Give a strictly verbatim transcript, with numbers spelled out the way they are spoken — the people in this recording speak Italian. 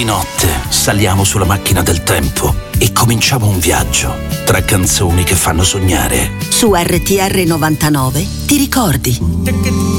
Di notte saliamo sulla macchina del tempo e cominciamo un viaggio tra canzoni che fanno sognare. Su R T R novantanove ti ricordi.